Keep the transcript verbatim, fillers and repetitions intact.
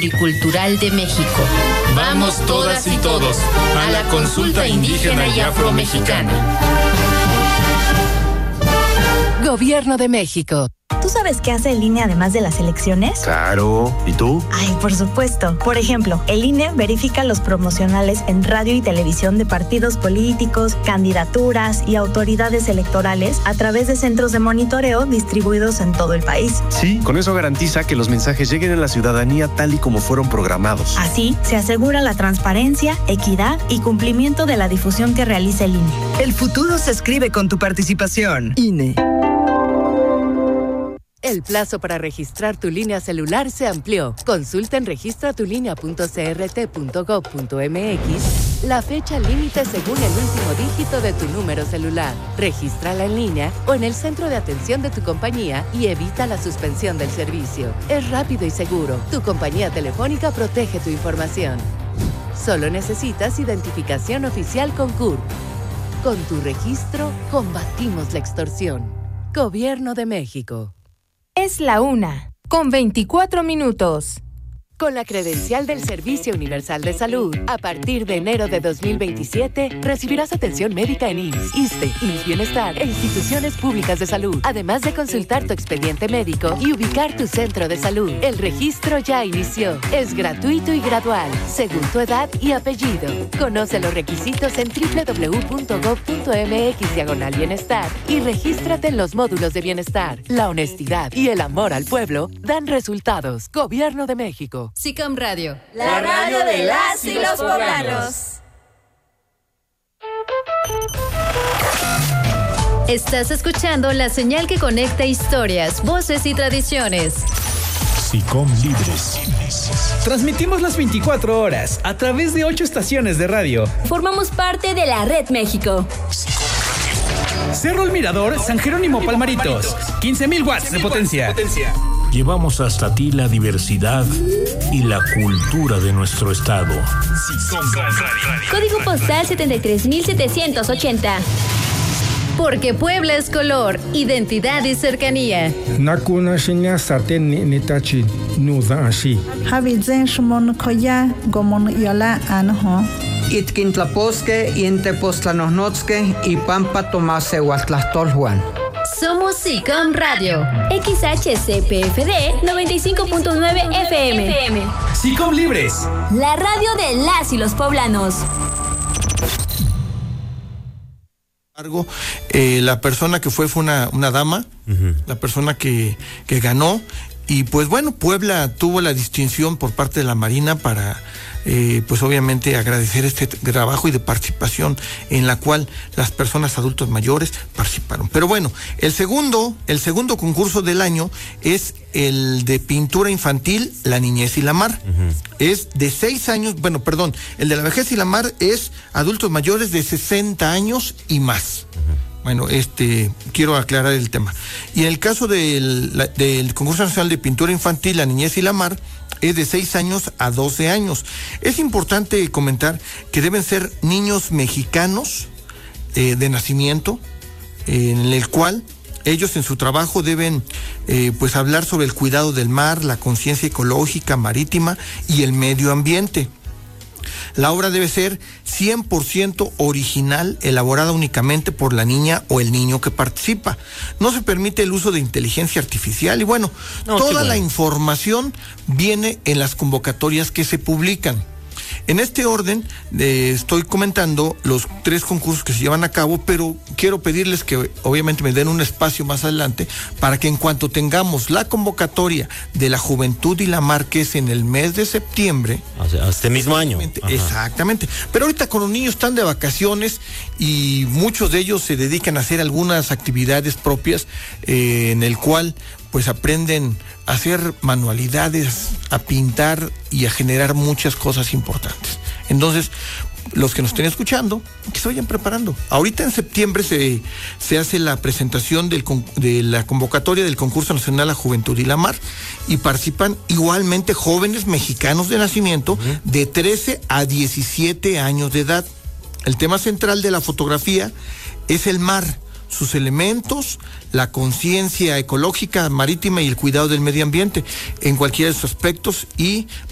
y Cultural de México. Vamos todas y todos a la consulta indígena y afromexicana. Gobierno de México. ¿Tú sabes qué hace el I N E además de las elecciones? Claro. ¿Y tú? Ay, por supuesto. Por ejemplo, el I N E verifica los promocionales en radio y televisión de partidos políticos, candidaturas y autoridades electorales a través de centros de monitoreo distribuidos en todo el país. Sí, con eso garantiza que los mensajes lleguen a la ciudadanía tal y como fueron programados. Así, se asegura la transparencia, equidad y cumplimiento de la difusión que realiza el I N E. El futuro se escribe con tu participación. I N E. El plazo para registrar tu línea celular se amplió. Consulta en registra tu línea punto c r t punto gov punto m x la fecha límite según el último dígito de tu número celular. Regístrala en línea o en el centro de atención de tu compañía y evita la suspensión del servicio. Es rápido y seguro. Tu compañía telefónica protege tu información. Solo necesitas identificación oficial con C U R P. Con tu registro, combatimos la extorsión. Gobierno de México. Es la una, con veinticuatro minutos. Con la credencial del Servicio Universal de Salud, a partir de enero de dos mil veintisiete, recibirás atención médica en I M S S, ISSSTE, I M S S Bienestar e instituciones públicas de salud, además de consultar tu expediente médico y ubicar tu centro de salud. El registro ya inició. Es gratuito y gradual, según tu edad y apellido. Conoce los requisitos en doble u doble u doble u punto gov punto m x diagonal bienestar y regístrate en los módulos de bienestar. La honestidad y el amor al pueblo dan resultados. Gobierno de México. SICOM Radio, la radio de las y los poblanos. Estás escuchando la señal que conecta historias, voces y tradiciones. SICOM Libres. Transmitimos las veinticuatro horas a través de ocho estaciones de radio. Formamos parte de la Red México. Cerro El Mirador, San Jerónimo Palmaritos. quince mil watts de potencia. Llevamos hasta ti la diversidad y la cultura de nuestro estado. Código postal setenta y tres mil setecientos ochenta. Porque Puebla es color, identidad y cercanía. Nakuna shinya sarten netachi nuza ashi. Habizen shmon koya gomon yola anho. Itkintlaposque, Intepostlanosnotzque y Pampa Tomase Huatlastolhuan. Somos SICOM Radio. X H C P F D noventa y cinco punto nueve F M. SICOM Libres. La radio de las y los poblanos. Eh, la persona que fue fue una, una dama, uh-huh. La persona que, que ganó, y pues bueno, Puebla tuvo la distinción por parte de la Marina para eh, pues obviamente agradecer este trabajo y de participación en la cual las personas adultos mayores participaron. Pero bueno, el segundo, el segundo concurso del año es el de pintura infantil, La Niñez y la Mar. Uh-huh. Es de seis años, bueno, perdón, el de la vejez y la mar es adultos mayores de sesenta años y más. Uh-huh. Bueno, este, quiero aclarar el tema. Y en el caso del, la, del concurso nacional de pintura infantil, La Niñez y la Mar, es de seis años a doce años. Es importante comentar que deben ser niños mexicanos eh, de nacimiento, eh, en el cual ellos en su trabajo deben eh, pues hablar sobre el cuidado del mar, la conciencia ecológica marítima y el medio ambiente. La obra debe ser cien por ciento original, elaborada únicamente por la niña o el niño que participa. No se permite el uso de inteligencia artificial y bueno, no, toda bueno. la información viene en las convocatorias que se publican. En este orden eh, estoy comentando los tres concursos que se llevan a cabo, pero quiero pedirles que obviamente me den un espacio más adelante para que en cuanto tengamos la convocatoria de la Juventud y la Mar, que es en el mes de septiembre. O sea, este mismo año. Ajá. Exactamente. Pero ahorita con los niños están de vacaciones y muchos de ellos se dedican a hacer algunas actividades propias eh, en el cual pues aprenden a hacer manualidades, a pintar y a generar muchas cosas importantes. Entonces, los que nos estén escuchando, que se vayan preparando. Ahorita en septiembre se, se hace la presentación del, de la convocatoria del Concurso Nacional La Juventud y la Mar, y participan igualmente jóvenes mexicanos de nacimiento uh-huh. de trece a diecisiete años de edad. El tema central de la fotografía es el mar, sus elementos, la conciencia ecológica marítima y el cuidado del medio ambiente en cualquiera de sus aspectos y